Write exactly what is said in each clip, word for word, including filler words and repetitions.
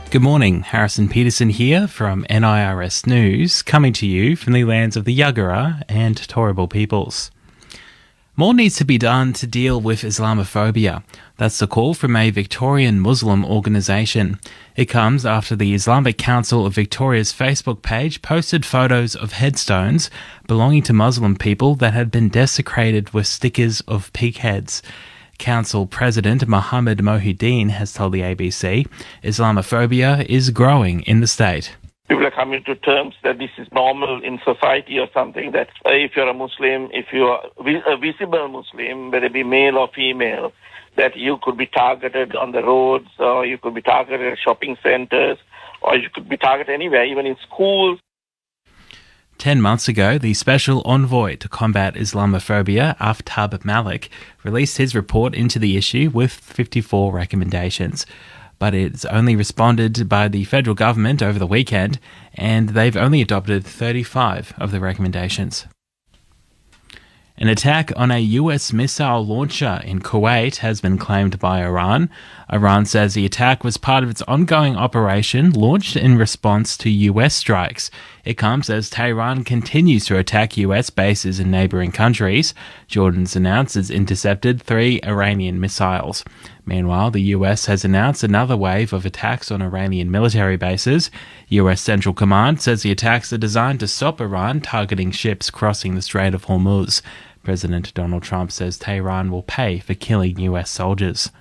Good morning, Harrison Peterson here from N I R S News, coming to you from the lands of the Yagara and Turrbal peoples. More needs to be done to deal with Islamophobia. That's the call from a Victorian Muslim organisation. It comes after the Islamic Council of Victoria's Facebook page posted photos of headstones belonging to Muslim people that had been desecrated with stickers of pig heads. Council President Mohammed Mohideen has told the A B C Islamophobia is growing in the state. People are coming to terms that this is normal in society or something, that uh, if you're a Muslim, if you're a visible Muslim, whether it be male or female, that you could be targeted on the roads, or you could be targeted at shopping centres, or you could be targeted anywhere, even in schools. Ten months ago, the Special Envoy to Combat Islamophobia, Aftab Malik, released his report into the issue with fifty-four recommendations. But it's only responded by the federal government over the weekend, and they've only adopted thirty-five of the recommendations. An attack on a U S missile launcher in Kuwait has been claimed by Iran. Iran says the attack was part of its ongoing operation launched in response to U S strikes. It comes as Tehran continues to attack U S bases in neighbouring countries. Jordan's announced it's intercepted three Iranian missiles. Meanwhile, the U S has announced another wave of attacks on Iranian military bases. U S Central Command says the attacks are designed to stop Iran targeting ships crossing the Strait of Hormuz. President Donald Trump says Tehran will pay for killing U S soldiers.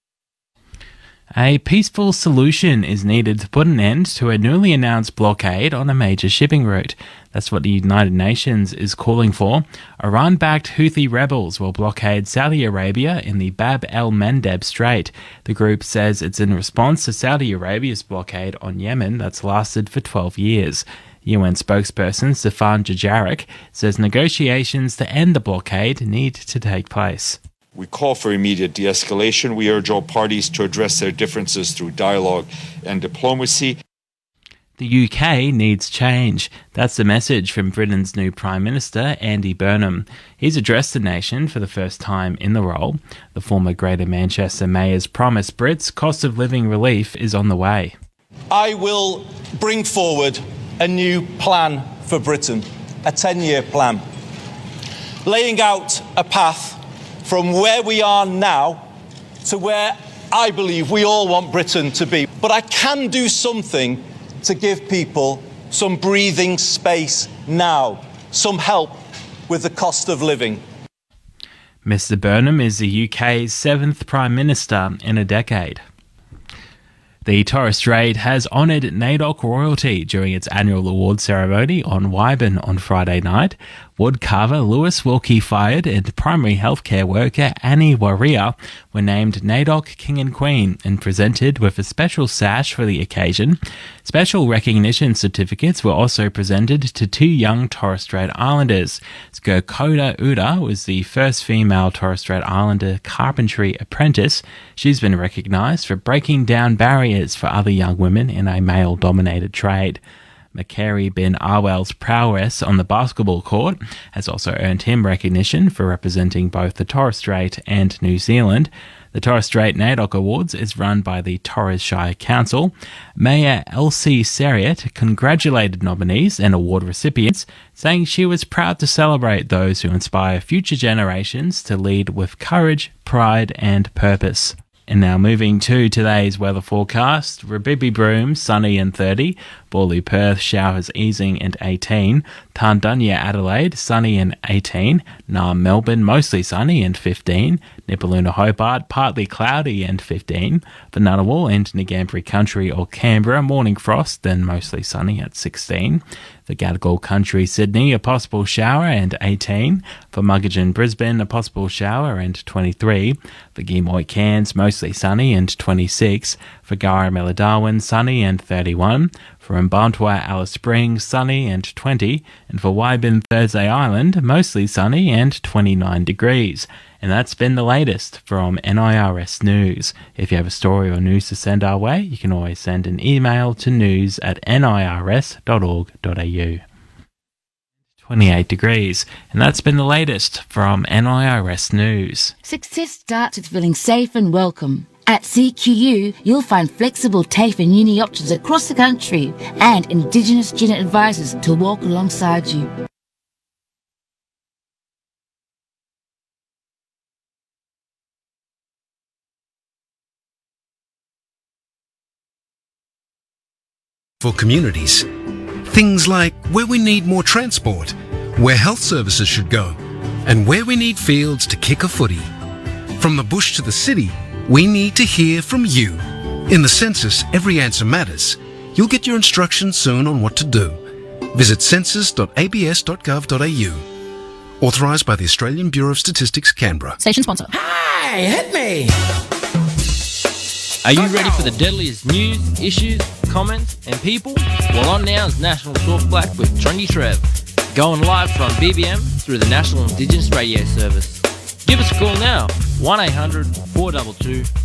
A peaceful solution is needed to put an end to a newly announced blockade on a major shipping route. That's what the United Nations is calling for. Iran-backed Houthi rebels will blockade Saudi Arabia in the Bab el-Mandeb Strait. The group says it's in response to Saudi Arabia's blockade on Yemen that's lasted for twelve years. U N spokesperson Stefan Dujarric says negotiations to end the blockade need to take place. We call for immediate de-escalation. We urge all parties to address their differences through dialogue and diplomacy. The U K needs change. That's the message from Britain's new Prime Minister, Andy Burnham. He's addressed the nation for the first time in the role. The former Greater Manchester Mayor's promised Brits cost of living relief is on the way. I will bring forward a new plan for Britain, a ten-year plan, laying out a path from where we are now to where I believe we all want Britain to be. But I can do something to give people some breathing space now, some help with the cost of living. Mister Burnham is the U K's seventh Prime Minister in a decade. The Torres Strait has honoured NAIDOC royalty during its annual award ceremony on Wyburn on Friday night. Woodcarver Lewis Wilkie Fired and primary healthcare worker Annie Warrior were named NAIDOC King and Queen and presented with a special sash for the occasion. Special recognition certificates were also presented to two young Torres Strait Islanders. Skirkoda Uda was the first female Torres Strait Islander carpentry apprentice. She's been recognised for breaking down barriers for other young women in a male-dominated trade. Macquarie bin Awel's prowess on the basketball court has also earned him recognition for representing both the Torres Strait and New Zealand. The Torres Strait NAIDOC Awards is run by the Torres Shire Council. Mayor Elsie Seriot congratulated nominees and award recipients, saying she was proud to celebrate those who inspire future generations to lead with courage, pride and purpose. And now moving to today's weather forecast. Rabibbi Broome, sunny and thirty. Borley Perth, showers easing and eighteen. Tarndunya Adelaide, sunny and eighteen. Naarm Melbourne, mostly sunny and fifteen. Nipaluna Hobart, partly cloudy and fifteen. For Ngunnawal and Ngambri Country or Canberra, morning frost and mostly sunny at sixteen. For Gadigal Country Sydney, a possible shower and eighteen. For Muggeridge Brisbane, a possible shower and twenty-three. For Gemoy Cairns, mostly sunny and twenty-six. For Garra Darwin, sunny and thirty-one. For Mbantua Alice Springs, sunny and twenty. And for Wyburn Thursday Island, mostly sunny and twenty-nine degrees. And that's been the latest from N I R S News. If you have a story or news to send our way, you can always send an email to news at nirs dot org dot a u. twenty-eight degrees. And that's been the latest from N I R S News. Success starts with feeling safe and welcome. At C Q U, you'll find flexible TAFE and uni options across the country and Indigenous student advisors to walk alongside you. For communities, things like where we need more transport, where health services should go, and where we need fields to kick a footy. From the bush to the city, we need to hear from you. In the census, every answer matters. You'll get your instructions soon on what to do. Visit census dot a b s dot gov dot a u. Authorised by the Australian Bureau of Statistics, Canberra. Station sponsor. Hi, hit me! Are you ready for the deadliest news, issues, comments and people? Well, on now is National Talk Black with Trendy Trev. Going live from B B M through the National Indigenous Radio Service. Give us a call now, one eight hundred four two two